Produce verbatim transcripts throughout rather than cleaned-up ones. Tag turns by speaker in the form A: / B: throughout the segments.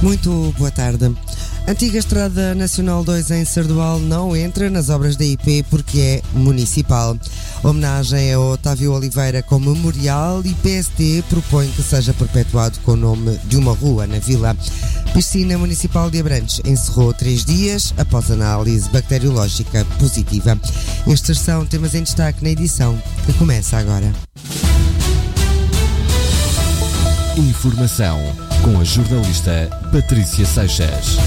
A: Muito boa tarde. Antiga Estrada Nacional dois em Sardual não entra nas obras da I P porque é municipal. Homenagem a Otávio Oliveira com memorial e P S D propõe que seja perpetuado com o nome de uma rua na vila. Piscina Municipal de Abrantes encerrou três dias após análise bacteriológica positiva. Estes são temas em destaque na edição que começa agora.
B: Informação com a jornalista Patrícia Seixas.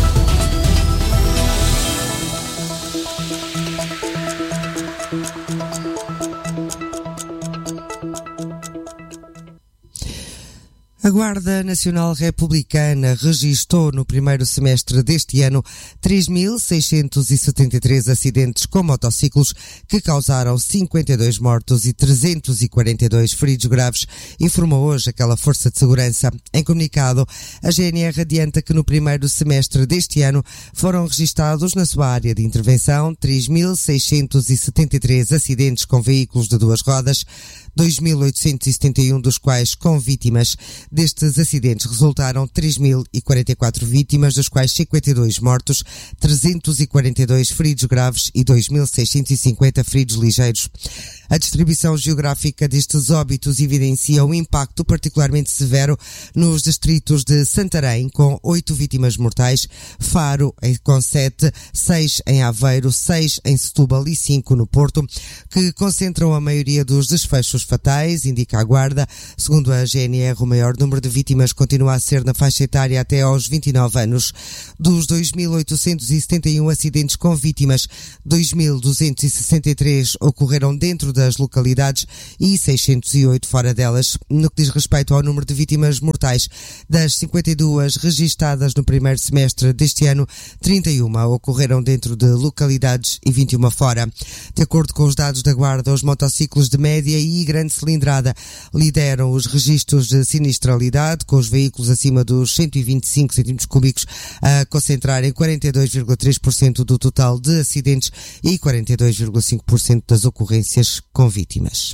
A: A Guarda Nacional Republicana registou no primeiro semestre deste ano três mil seiscentos e setenta e três acidentes com motociclos que causaram cinquenta e dois mortos e trezentos e quarenta e dois feridos graves, informou hoje aquela Força de Segurança. Em comunicado, a G N R adianta que no primeiro semestre deste ano foram registados na sua área de intervenção três mil seiscentos e setenta e três acidentes com veículos de duas rodas, dois mil oitocentos e setenta e um dos quais com vítimas. Destes acidentes resultaram três mil e quarenta e quatro vítimas, dos quais cinquenta e dois mortos, trezentos e quarenta e dois feridos graves e dois mil seiscentos e cinquenta feridos ligeiros. A distribuição geográfica destes óbitos evidencia um impacto particularmente severo nos distritos de Santarém, com oito vítimas mortais, Faro com sete, seis em Aveiro, seis em Setúbal e cinco no Porto, que concentram a maioria dos desfechos fatais, indica a Guarda. Segundo a G N R, o maior número de vítimas continua a ser na faixa etária até aos vinte e nove anos. Dos dois mil oitocentos e setenta e um acidentes com vítimas, dois mil duzentos e sessenta e três ocorreram dentro das localidades e seiscentos e oito fora delas. No que diz respeito ao número de vítimas mortais, das cinquenta e duas registadas no primeiro semestre deste ano, trinta e uma ocorreram dentro de localidades e vinte e uma fora. De acordo com os dados da Guarda, os motociclos de média e grande cilindrada lideram os registros de sinistralidade, com os veículos acima dos cento e vinte e cinco centímetros cúbicos a concentrarem quarenta e dois vírgula três por cento do total de acidentes e quarenta e dois vírgula cinco por cento das ocorrências com vítimas.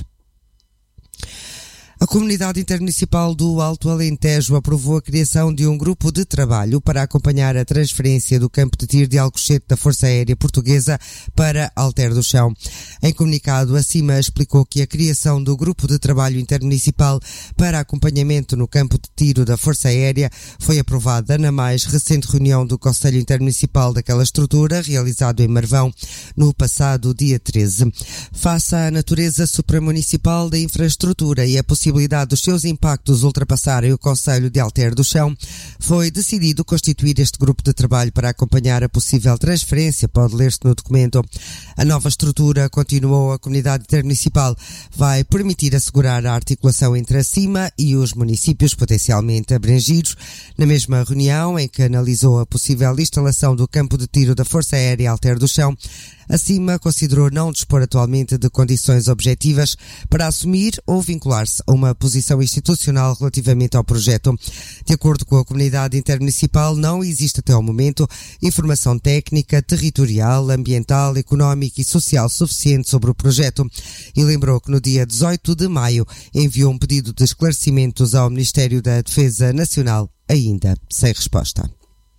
A: A Comunidade Intermunicipal do Alto Alentejo aprovou a criação de um grupo de trabalho para acompanhar a transferência do campo de tiro de Alcochete da Força Aérea Portuguesa para Alter do Chão. Em comunicado, a CIMA explicou que a criação do grupo de trabalho intermunicipal para acompanhamento no campo de tiro da Força Aérea foi aprovada na mais recente reunião do Conselho Intermunicipal daquela estrutura, realizado em Marvão, no passado dia treze. Face à natureza supramunicipal da infraestrutura e a possibilidade possibilidade dos seus impactos ultrapassarem o Conselho de Alter do Chão, foi decidido constituir este grupo de trabalho para acompanhar a possível transferência, pode ler-se no documento. A nova estrutura, continuou a Comunidade Intermunicipal, vai permitir assegurar a articulação entre a CIMA e os municípios potencialmente abrangidos. Na mesma reunião, em que analisou a possível instalação do campo de tiro da Força Aérea Alter do Chão, a CIMA considerou não dispor atualmente de condições objetivas para assumir ou vincular-se a uma posição institucional relativamente ao projeto. De acordo com a Comunidade Intermunicipal, não existe até ao momento informação técnica, territorial, ambiental, económica e social suficiente sobre o projeto e lembrou que no dia dezoito de maio enviou um pedido de esclarecimentos ao Ministério da Defesa Nacional, ainda sem resposta.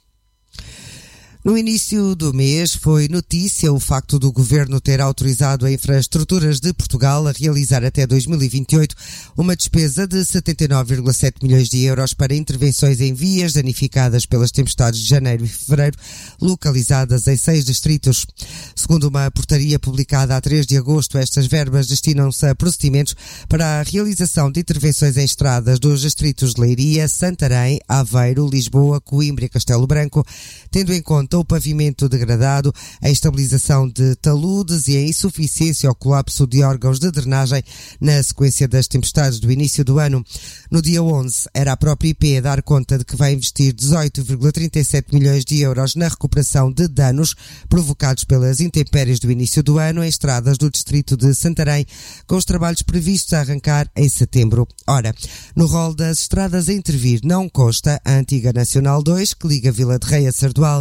A: No início do mês foi notícia o facto do Governo ter autorizado a Infraestruturas de Portugal a realizar até dois mil e vinte e oito uma despesa de setenta e nove vírgula sete milhões de euros para intervenções em vias danificadas pelas tempestades de janeiro e fevereiro, localizadas em seis distritos. Segundo uma portaria publicada a três de agosto, estas verbas destinam-se a procedimentos para a realização de intervenções em estradas dos distritos de Leiria, Santarém, Aveiro, Lisboa, Coimbra e Castelo Branco, tendo em conta o pavimento degradado, a estabilização de taludes e a insuficiência ou colapso de órgãos de drenagem na sequência das tempestades do início do ano. No dia onze, era a própria I P a dar conta de que vai investir dezoito vírgula trinta e sete milhões de euros na recuperação de danos provocados pelas intempéries do início do ano em estradas do distrito de Santarém, com os trabalhos previstos a arrancar em setembro. Ora, no rol das estradas a intervir não consta a antiga Nacional dois, que liga Vila de Rei a Sardual.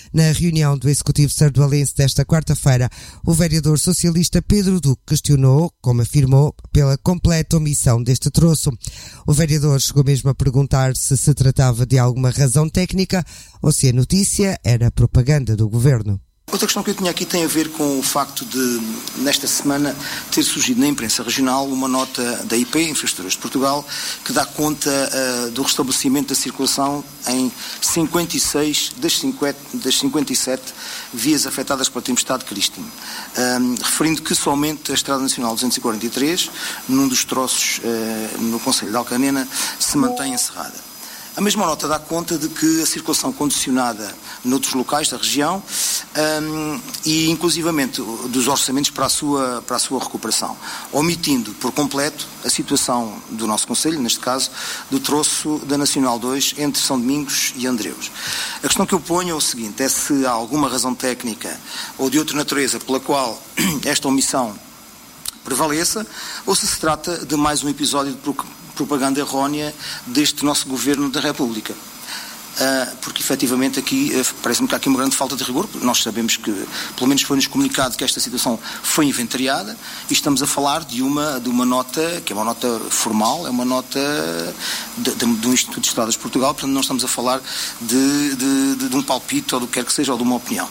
A: Na reunião do Executivo sardualense desta quarta-feira, o vereador socialista Pedro Duque questionou, como afirmou, pela completa omissão deste troço. O vereador chegou mesmo a perguntar se se tratava de alguma razão técnica ou se a notícia era propaganda do governo.
C: Outra questão que eu tinha aqui tem a ver com o facto de, nesta semana, ter surgido na imprensa regional uma nota da I P, Infraestruturas de Portugal, que dá conta uh, do restabelecimento da circulação em cinquenta e seis das, cinquenta, das cinquenta e sete vias afetadas pela tempestade Christine, um, referindo que somente a Estrada Nacional duzentos e quarenta e três, num dos troços uh, no concelho de Alcanena, se mantém encerrada. A mesma nota dá conta de que a circulação condicionada noutros locais da região um, e inclusivamente dos orçamentos para a, sua, para a sua recuperação, omitindo por completo a situação do nosso concelho, neste caso, do troço da Nacional dois entre São Domingos e Andreus. A questão que eu ponho é o seguinte, é se há alguma razão técnica ou de outra natureza pela qual esta omissão prevaleça ou se se trata de mais um episódio de propaganda errónea deste nosso Governo da República. Uh, porque efetivamente aqui uh, parece-me que há aqui uma grande falta de rigor, porque nós sabemos que, pelo menos foi-nos comunicado que esta situação foi inventariada e estamos a falar de uma, de uma nota, que é uma nota formal, é uma nota de, de, do Instituto de Estradas de Portugal, portanto não estamos a falar de, de, de, de um palpite ou do que quer que seja, ou de uma opinião.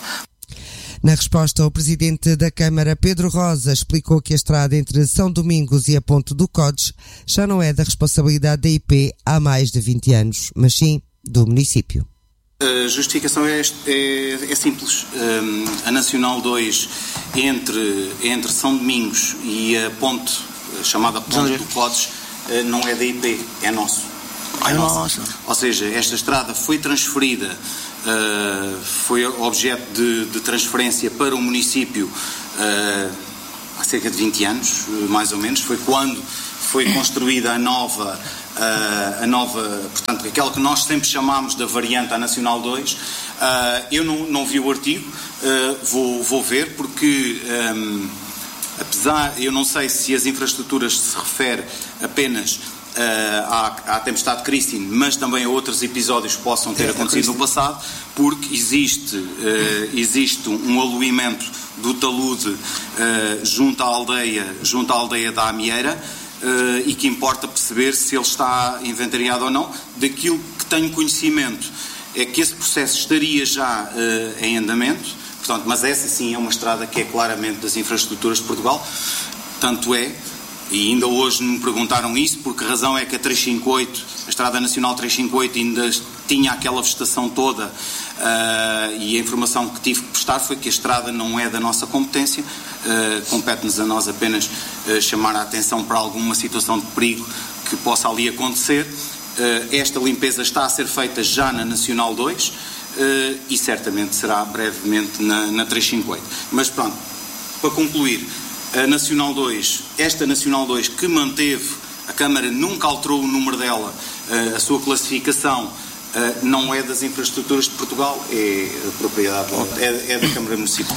A: Na resposta, o presidente da Câmara, Pedro Rosa, explicou que a estrada entre São Domingos e a Ponte do Codes já não é da responsabilidade da I P há mais de vinte anos, mas sim do município.
D: A justificação é, é, é simples. Um, a Nacional dois entre, entre São Domingos e a ponte, chamada Ponte do Codes, não é da I P, é nosso. É nosso. Ou seja, esta estrada foi transferida, uh, foi objeto de, de transferência para o município uh, há cerca de vinte anos, mais ou menos. Foi quando foi construída a nova, uh, a nova, portanto, aquela que nós sempre chamámos da variante à Nacional dois. Uh, eu não, não vi o artigo, uh, vou, vou ver, porque um, apesar, eu não sei se as infraestruturas se refere apenas Uh, à, à tempestade Christine, mas também a outros episódios que possam ter é, acontecido no passado, porque existe, uh, existe um aluimento do talude uh, junto à aldeia, junto à aldeia da Amieira, uh, e que importa perceber se ele está inventariado ou não. Daquilo que tenho conhecimento é que esse processo estaria já uh, em andamento, portanto, mas essa sim é uma estrada que é claramente das infraestruturas de Portugal, tanto é. E ainda hoje me perguntaram isso, por que razão é que a trezentos e cinquenta e oito, a Estrada Nacional trezentos e cinquenta e oito ainda tinha aquela vegetação toda, uh, e a informação que tive que prestar foi que a estrada não é da nossa competência, uh, compete-nos a nós apenas uh, chamar a atenção para alguma situação de perigo que possa ali acontecer. Uh, esta limpeza está a ser feita já na Nacional dois uh, e certamente será brevemente na, na trezentos e cinquenta e oito. Mas pronto, para concluir, a Nacional dois, esta Nacional dois que manteve, a Câmara nunca alterou o número dela, a sua classificação não é das infraestruturas de Portugal, é a propriedade, é, é da Câmara Municipal.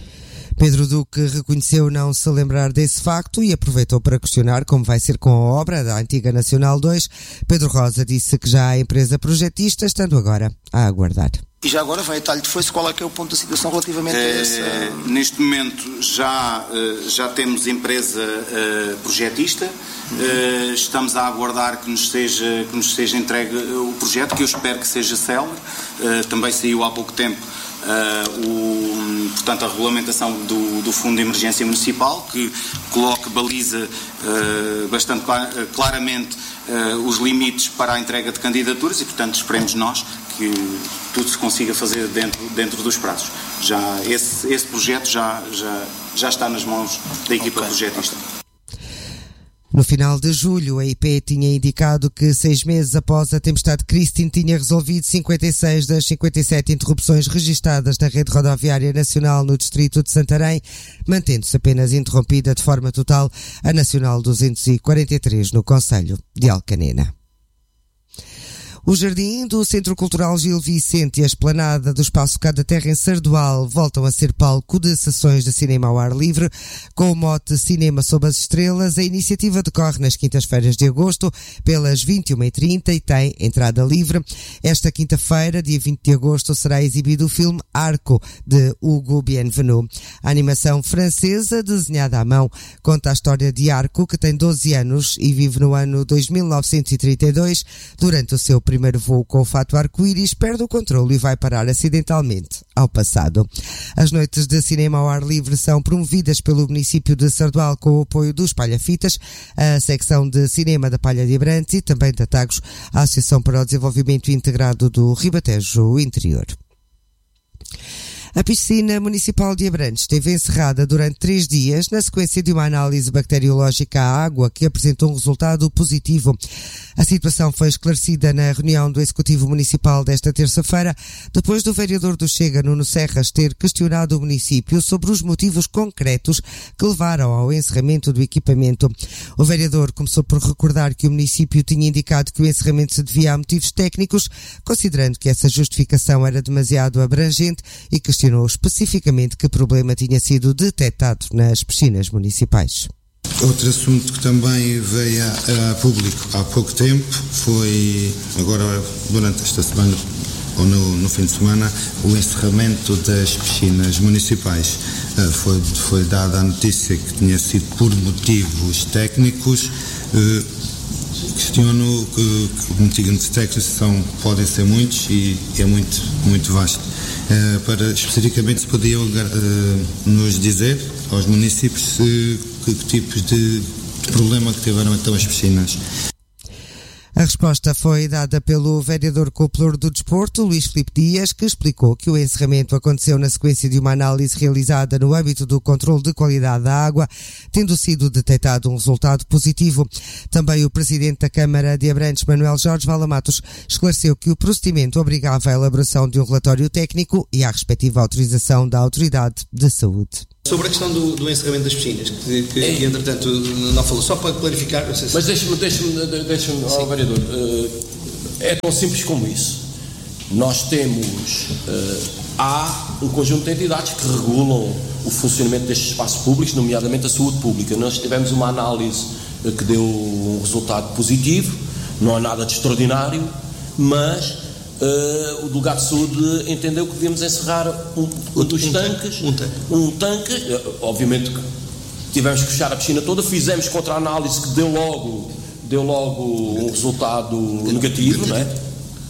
A: Pedro Duque reconheceu não se lembrar desse facto e aproveitou para questionar como vai ser com a obra da antiga Nacional dois. Pedro Rosa disse que já há empresa projetista, estando agora a aguardar.
C: E já agora vem a talho de foice, qual é que é o ponto da situação relativamente a essa?
D: É, neste momento já, já temos empresa uh, projetista, uhum. uh, estamos a aguardar que nos, seja, que nos seja entregue o projeto, que eu espero que seja célere. Uh, também saiu há pouco tempo uh, o, portanto, a regulamentação do, do Fundo de Emergência Municipal, que coloca, baliza uh, bastante clar, uh, claramente uh, os limites para a entrega de candidaturas e, portanto, esperemos nós que tudo se consiga fazer dentro, dentro dos prazos. Já, esse, esse projeto já, já, já está nas mãos da equipa okay. projetista.
A: No final de julho, a I P tinha indicado que seis meses após a tempestade Christine tinha resolvido cinquenta e seis das cinquenta e sete interrupções registadas na rede rodoviária nacional no distrito de Santarém, mantendo-se apenas interrompida de forma total a Nacional duzentos e quarenta e três no concelho de Alcanena. O jardim do Centro Cultural Gil Vicente e a esplanada do Espaço Cá da Terra em Sardual voltam a ser palco de sessões de cinema ao ar livre. Com o mote Cinema sob as Estrelas, a iniciativa decorre nas quintas-feiras de agosto, pelas vinte e uma e trinta e tem entrada livre. Esta quinta-feira, dia vinte de agosto, será exibido o filme Arco, de Hugo Bienvenu. A animação francesa, desenhada à mão, conta a história de Arco, que tem doze anos e vive no ano dois mil novecentos e trinta e dois. Durante o seu primeiro primeiro voo com o fato arco-íris, perde o controle e vai parar acidentalmente ao passado. As noites de cinema ao ar livre são promovidas pelo município de Sardual com o apoio dos Palhafitas, a secção de cinema da Palha de Abrantes e também da Tagus, a Associação para o Desenvolvimento Integrado do Ribatejo Interior. A piscina municipal de Abrantes esteve encerrada durante três dias na sequência de uma análise bacteriológica à água que apresentou um resultado positivo. A situação foi esclarecida na reunião do Executivo Municipal desta terça-feira, depois do vereador do Chega, Nuno Serras, ter questionado o município sobre os motivos concretos que levaram ao encerramento do equipamento. O vereador começou por recordar que o município tinha indicado que o encerramento se devia a motivos técnicos, considerando que essa justificação era demasiado abrangente, e questionou especificamente que problema tinha sido detectado nas piscinas municipais.
E: Outro assunto que também veio a, a público há pouco tempo foi, agora durante esta semana ou no, no fim de semana, o encerramento das piscinas municipais. Uh, foi, foi dada a notícia que tinha sido por motivos técnicos. Uh, questiono que, que os motivos técnicos são, podem ser muitos e é muito, muito vasto. Uh, para especificamente se podiam uh, nos dizer aos municípios se, que, que tipos de, de problema que tiveram então as piscinas.
A: A resposta foi dada pelo vereador Cúpula do Desporto, Luís Filipe Dias, que explicou que o encerramento aconteceu na sequência de uma análise realizada no âmbito do controle de qualidade da água, tendo sido detectado um resultado positivo. Também o presidente da Câmara de Abrantes, Manuel Jorge Valamatos, esclareceu que o procedimento obrigava a elaboração de um relatório técnico e a respectiva autorização da Autoridade de Saúde.
F: Sobre a questão do, do encerramento das piscinas, que, que é. entretanto não falou, só para clarificar... Se...
G: Mas deixe-me, deixe-me, deixe-me oh, vereador, uh, é tão simples como isso. Nós temos, uh, há um conjunto de entidades que regulam o funcionamento destes espaços públicos, nomeadamente a saúde pública. Nós tivemos uma análise uh, que deu um resultado positivo, não há nada de extraordinário, mas... Uh, o delegado de saúde entendeu que devíamos encerrar um, um dos um tanques, um tanque, um tanque uh, obviamente que tivemos que fechar a piscina toda, fizemos contra-análise que deu logo, deu logo um resultado negativo, não é?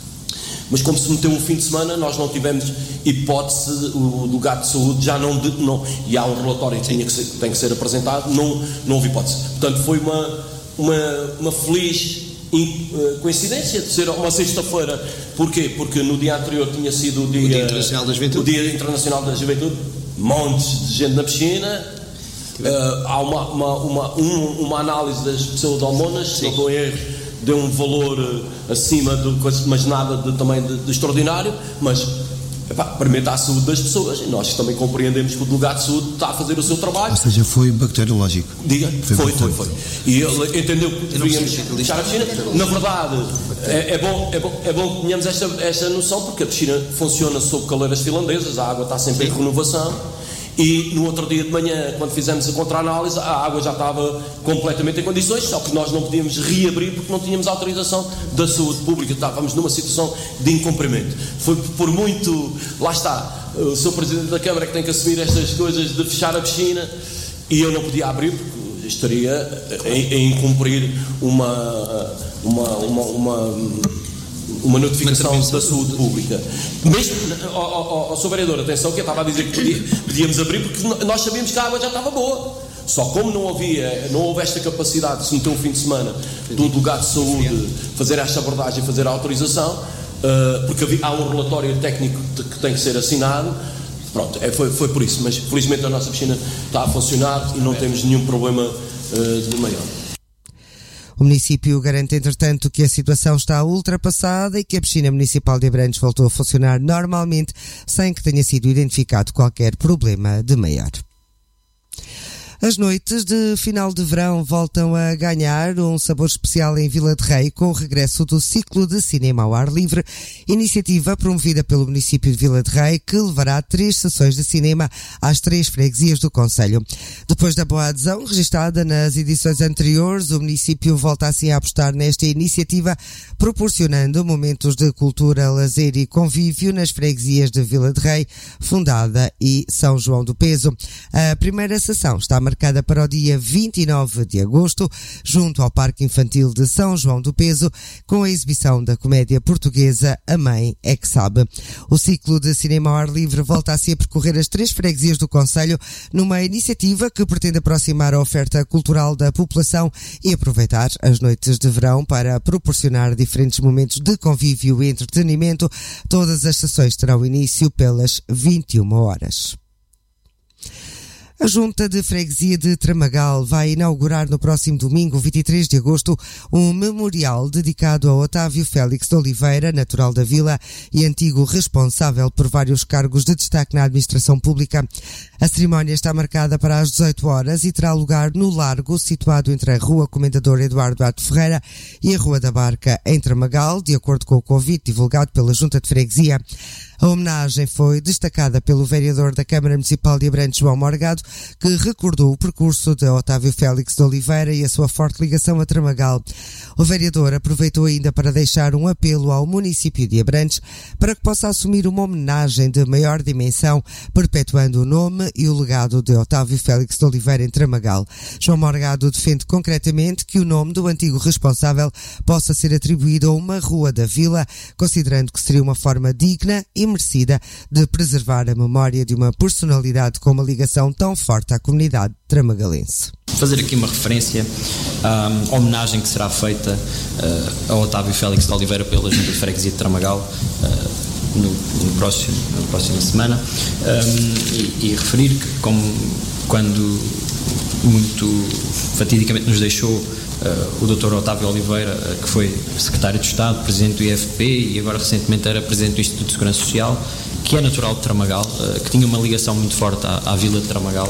G: Mas como se meteu um fim de semana, nós não tivemos hipótese, o delegado de saúde já não, de, não e há um relatório que, tinha que ser, tem que ser apresentado, não, não houve hipótese. Portanto, foi uma, uma, uma feliz coincidência de ser uma sexta-feira. Porquê? Porque no dia anterior tinha sido o dia,
F: o dia Internacional da Juventude,
G: o dia Internacional da Juventude, montes de gente na piscina. Uh, há uma, uma, uma, um, uma análise das pessoas hormonas, se não estou em erro, deu um valor uh, acima de coisa, mas nada de, também de, de extraordinário, mas permite a saúde das pessoas, e nós também compreendemos que o delegado de saúde está a fazer o seu trabalho.
E: Ou seja, foi bacteriológico.
G: Diga, foi, foi, foi. E ele entendeu que devíamos deixar a piscina. Na verdade, é, é, bom, é, bom, é bom que tenhamos esta, esta noção, porque a piscina funciona sob caleiras finlandesas, a água está sempre em renovação. E no outro dia de manhã, quando fizemos a contra-análise, a água já estava completamente em condições, só que nós não podíamos reabrir porque não tínhamos autorização da saúde pública, estávamos numa situação de incumprimento. Foi por muito, lá está, o senhor Presidente da Câmara que tem que assumir estas coisas de fechar a piscina, e eu não podia abrir porque estaria em, em incumprir uma, uma, uma, uma uma notificação da saúde pública. Mesmo, ó, ó, ó, senhor vereador, atenção que eu estava a dizer que podíamos abrir porque nós sabíamos que a água já estava boa. Só como não havia, não houve esta capacidade de se meter um fim de semana do delegado de saúde fazer esta abordagem, fazer a autorização, uh, porque havia, há um relatório técnico que tem que ser assinado. Pronto, é, foi, foi por isso, mas felizmente a nossa piscina está a funcionar e não temos nenhum problema uh, de maior.
A: O município garante, entretanto, que a situação está ultrapassada e que a piscina municipal de Abrantes voltou a funcionar normalmente, sem que tenha sido identificado qualquer problema de maior. As noites de final de verão voltam a ganhar um sabor especial em Vila de Rei com o regresso do ciclo de cinema ao ar livre, iniciativa promovida pelo município de Vila de Rei que levará três sessões de cinema às três freguesias do concelho. Depois da boa adesão registada nas edições anteriores, o município volta assim a apostar nesta iniciativa, proporcionando momentos de cultura, lazer e convívio nas freguesias de Vila de Rei, Fundada e São João do Peso. A primeira sessão está marcada para o dia vinte e nove de agosto, junto ao Parque Infantil de São João do Peso, com a exibição da comédia portuguesa A Mãe é que Sabe. O ciclo de cinema ao ar livre volta assim a percorrer as três freguesias do concelho, numa iniciativa que pretende aproximar a oferta cultural da população e aproveitar as noites de verão para proporcionar diferentes momentos de convívio e entretenimento. Todas as sessões terão início pelas vinte e uma horas. A Junta de Freguesia de Tramagal vai inaugurar no próximo domingo, vinte e três de agosto, um memorial dedicado a Otávio Félix de Oliveira, natural da vila e antigo responsável por vários cargos de destaque na administração pública. A cerimónia está marcada para as dezoito horas e terá lugar no Largo, situado entre a Rua Comendador Eduardo Ato Ferreira e a Rua da Barca, em Tramagal, de acordo com o convite divulgado pela Junta de Freguesia. A homenagem foi destacada pelo vereador da Câmara Municipal de Abrantes, João Morgado, que recordou o percurso de Otávio Félix de Oliveira e a sua forte ligação a Tramagal. O vereador aproveitou ainda para deixar um apelo ao município de Abrantes para que possa assumir uma homenagem de maior dimensão, perpetuando o nome e o legado de Otávio Félix de Oliveira em Tramagal. João Morgado defende concretamente que o nome do antigo responsável possa ser atribuído a uma rua da vila, considerando que seria uma forma digna e merecida de preservar a memória de uma personalidade com uma ligação tão forte à comunidade tramagalense.
H: Fazer aqui uma referência à homenagem que será feita uh, a Otávio Félix de Oliveira pela Junta de Freguesia de Tramagal uh, no, no próximo, na próxima semana um, e, e referir que, como quando muito fatidicamente nos deixou Uh, o doutor Otávio Oliveira, uh, que foi secretário de Estado, presidente do I F P e agora recentemente era presidente do Instituto de Segurança Social, que é natural de Tramagal, uh, que tinha uma ligação muito forte à, à vila de Tramagal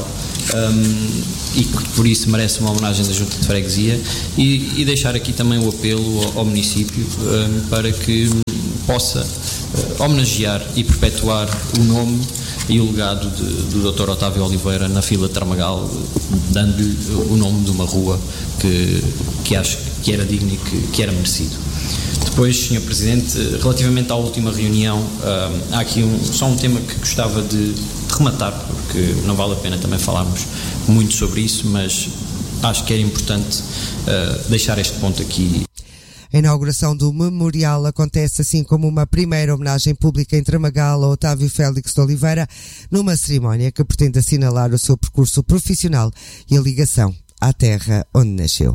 H: um, e que por isso merece uma homenagem da Junta de Freguesia e, e deixar aqui também o apelo ao, ao município um, para que possa uh, homenagear e perpetuar o nome e o legado de, do doutor Otávio Oliveira na fila de Tramagal, dando-lhe o nome de uma rua que, que acho que era digno e que, que era merecido. Depois, senhor Presidente, relativamente à última reunião, uh, há aqui um, só um tema que gostava de rematar, porque não vale a pena também falarmos muito sobre isso, mas acho que era importante uh, deixar este ponto aqui.
A: A inauguração do memorial acontece assim como uma primeira homenagem pública em Tramagal a Otávio Félix de Oliveira, numa cerimónia que pretende assinalar o seu percurso profissional e a ligação à terra onde nasceu.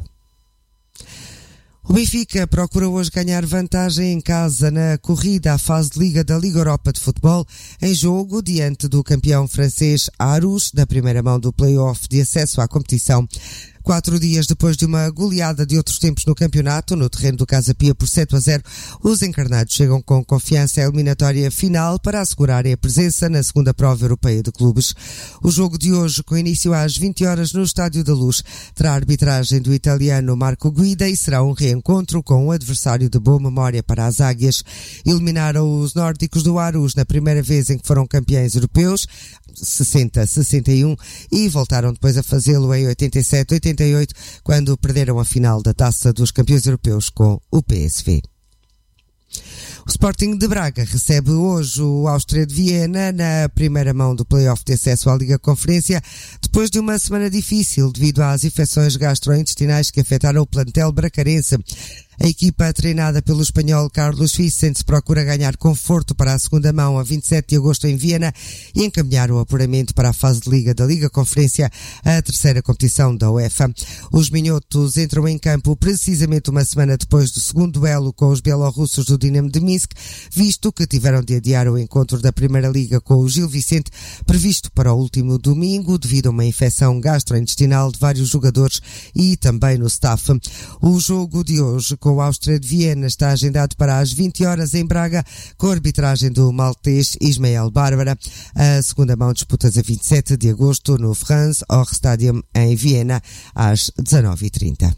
A: O Benfica procura hoje ganhar vantagem em casa na corrida à fase de Liga da Liga Europa de Futebol, em jogo diante do campeão francês Aarhus, da primeira mão do play-off de acesso à competição. Quatro dias depois de uma goleada de outros tempos no campeonato, no terreno do Casa Pia por sete a zero, os encarnados chegam com confiança à eliminatória final para assegurarem a presença na segunda prova europeia de clubes. O jogo de hoje, com início às vinte horas no Estádio da Luz, terá a arbitragem do italiano Marco Guida e será um reencontro com um adversário de boa memória para as Águias. Eliminaram os nórdicos do Aarhus na primeira vez em que foram campeões europeus, sessenta a sessenta e um, e voltaram depois a fazê-lo em oitenta e sete a oitenta e oito, quando perderam a final da Taça dos Campeões Europeus com o P S V. O Sporting de Braga recebe hoje o Áustria de Viena na primeira mão do play-off de acesso à Liga Conferência, depois de uma semana difícil devido às infecções gastrointestinais que afetaram o plantel bracarense. A equipa, treinada pelo espanhol Carlos Vicente, procura ganhar conforto para a segunda mão a vinte e sete de agosto em Viena e encaminhar o apuramento para a fase de Liga da Liga Conferência, a terceira competição da UEFA. Os minhotos entram em campo precisamente uma semana depois do segundo duelo com os bielorrussos do Dinamo de Minsk, visto que tiveram de adiar o encontro da Primeira Liga com o Gil Vicente, previsto para o último domingo, devido a uma infecção gastrointestinal de vários jogadores e também no staff. O jogo de hoje com a Áustria de Viena está agendado para as vinte horas em Braga, com a arbitragem do maltês Ismael Bárbara. A segunda mão disputa-se a vinte e sete de agosto no Franz Or Stadium em Viena, às dezanove e trinta.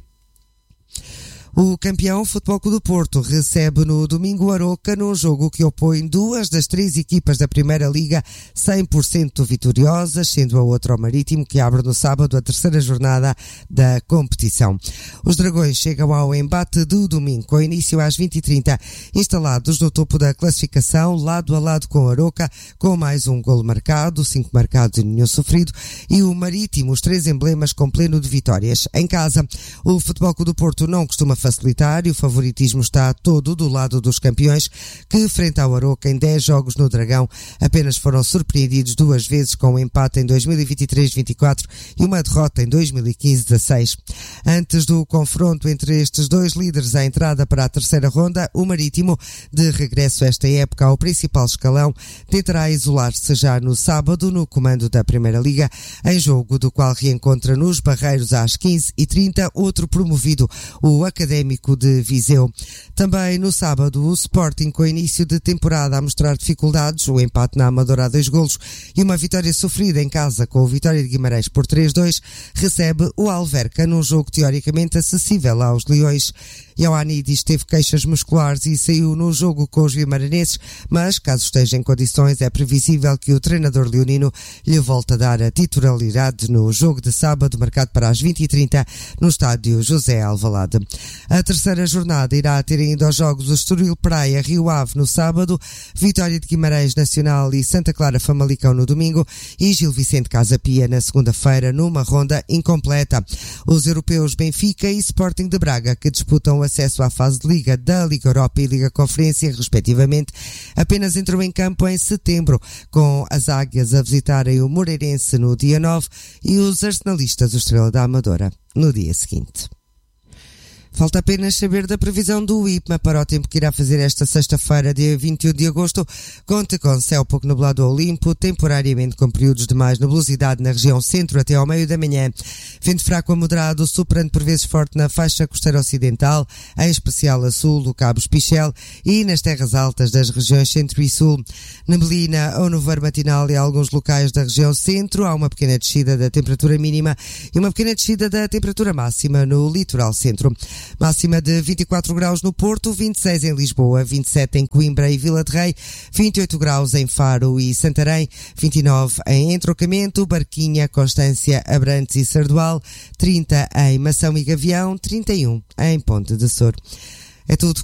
A: O campeão Futebol Clube do Porto recebe no domingo o Aroca num jogo que opõe duas das três equipas da Primeira Liga cem por cento vitoriosas, sendo a outra o Marítimo, que abre no sábado a terceira jornada da competição. Os Dragões chegam ao embate do domingo, com início às vinte e trinta, instalados no topo da classificação, lado a lado com o Aroca, com mais um golo marcado, cinco marcados e nenhum sofrido, e o Marítimo, os três emblemas com pleno de vitórias. Em casa, o Futebol Clube do Porto não costuma facilitar e o favoritismo está todo do lado dos campeões, que frente ao Aroca em dez jogos no Dragão apenas foram surpreendidos duas vezes, com um empate em dois mil e vinte e três vinte e quatro e uma derrota em dois mil e quinze dezasseis. Antes do confronto entre estes dois líderes à entrada para a terceira ronda, o Marítimo, de regresso esta época ao principal escalão, tentará isolar-se já no sábado no comando da Primeira Liga, em jogo do qual reencontra nos Barreiros às quinze e trinta outro promovido, o Académico de Viseu. Também no sábado, o Sporting, com início de temporada a mostrar dificuldades, o empate na Amadora a dois golos e uma vitória sofrida em casa com o Vitória de Guimarães por três a dois, recebe o Alverca num jogo teoricamente acessível aos Leões. Ioannidis teve queixas musculares e saiu no jogo com os guimaranenses, mas, caso esteja em condições, é previsível que o treinador leonino lhe volte a dar a titularidade no jogo de sábado, marcado para as vinte e trinta, no estádio José Alvalade. A terceira jornada irá ter ainda aos jogos o Estoril Praia Rio Ave no sábado, Vitória de Guimarães Nacional e Santa Clara Famalicão no domingo e Gil Vicente Casa Pia na segunda-feira, numa ronda incompleta. Os europeus Benfica e Sporting de Braga, que disputam o acesso à fase de Liga da Liga Europa e Liga Conferência, respectivamente, apenas entram em campo em setembro, com as Águias a visitarem o Moreirense no dia nove e os arsenalistas do Estrela da Amadora no dia seguinte. Falta apenas saber da previsão do I P M A para o tempo que irá fazer esta sexta-feira, dia vinte e um de agosto. Conta com céu pouco nublado ou limpo, temporariamente com períodos de mais nebulosidade na região centro até ao meio da manhã. Vento fraco a moderado, soprando por vezes forte na faixa costeira ocidental, em especial a sul do Cabo Espichel e nas terras altas das regiões centro e sul. Neblina ou nevoeiro matinal em alguns locais da região centro. Há uma pequena descida da temperatura mínima e uma pequena descida da temperatura máxima no litoral centro. Máxima de vinte e quatro graus no Porto, vinte e seis em Lisboa, vinte e sete em Coimbra e Vila de Rei, vinte e oito graus em Faro e Santarém, vinte e nove em Entrocamento, Barquinha, Constância, Abrantes e Sardual, trinta em Mação e Gavião, trinta e um em Ponte de Sor. É tudo.